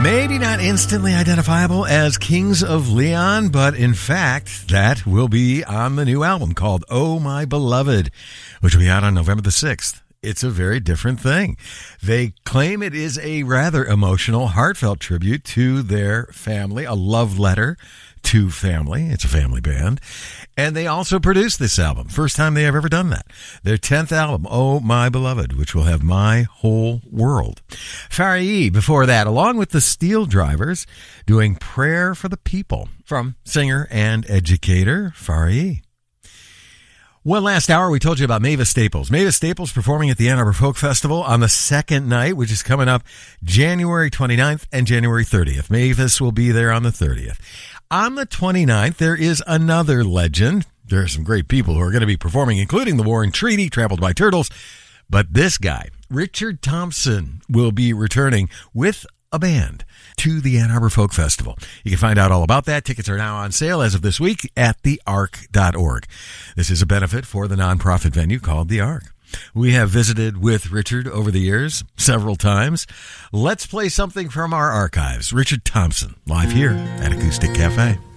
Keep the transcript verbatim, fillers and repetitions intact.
Maybe not instantly identifiable as Kings of Leon, but in fact, that will be on the new album called Oh My Beloved, which will be out on November the sixth. It's a very different thing. They claim it is a rather emotional, heartfelt tribute to their family, a love letter to family. It's a family band. And they also produced this album. First time they have ever done that. Their tenth album, Oh My Beloved, which will have My Whole World. Farai before that, along with the Steel Drivers, doing Prayer for the People from singer and educator Farai. One last hour, we told you about Mavis Staples. Mavis Staples performing at the Ann Arbor Folk Festival on the second night, which is coming up January twenty-ninth and January thirtieth. Mavis will be there on the thirtieth. On the twenty-ninth, there is another legend. There are some great people who are going to be performing, including the Warren Treaty, Trampled by Turtles. But this guy, Richard Thompson, will be returning with a band to the Ann Arbor Folk Festival. You can find out all about that. Tickets are now on sale as of this week at the ark dot org. This is a benefit for the nonprofit venue called The Ark. We have visited with Richard over the years several times. Let's play something from our archives. Richard Thompson, live here at Acoustic Cafe.